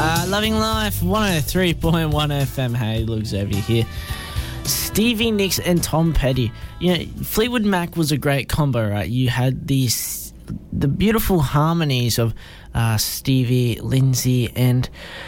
Loving Life, 103.1 FM. Hey, Luke Xavier here. Stevie Nicks and Tom Petty. You know, Fleetwood Mac was a great combo, right? You had the beautiful harmonies of Stevie, Lindsay, and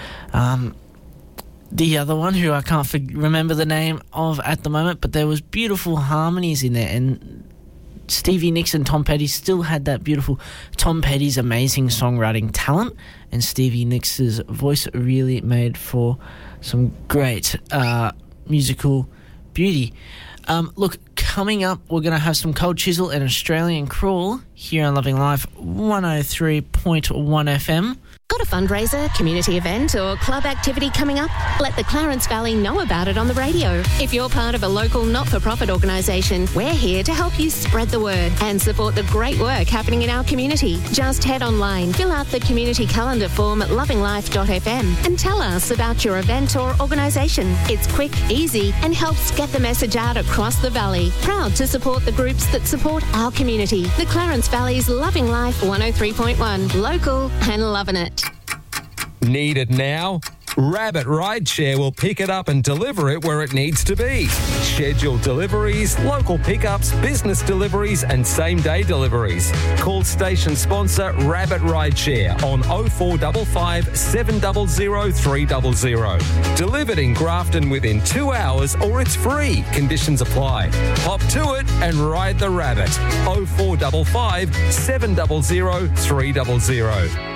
the other one who I can't remember the name of at the moment, but there was beautiful harmonies in there, and Stevie Nicks and Tom Petty still had that beautiful Tom Petty's amazing songwriting talent, and Stevie Nicks' voice really made for some great musical beauty. Look, coming up, we're going to have some Cold Chisel and Australian Crawl here on Loving Life 103.1 FM. Got a fundraiser, community event or club activity coming up? Let the Clarence Valley know about it on the radio. If you're part of a local not-for-profit organisation, we're here to help you spread the word and support the great work happening in our community. Just head online, fill out the community calendar form at lovinglife.fm and tell us about your event or organisation. It's quick, easy and helps get the message out across the valley. Proud to support the groups that support our community. The Clarence Valley's Loving Life 103.1. Local and loving it. Need it now? Rabbit Rideshare will pick it up and deliver it where it needs to be. Scheduled deliveries, local pickups, business deliveries and same-day deliveries. Call station sponsor Rabbit Rideshare on 0455 700 300. Delivered in Grafton within 2 hours or it's free. Conditions apply. Hop to it and ride the rabbit. 0455 700 300.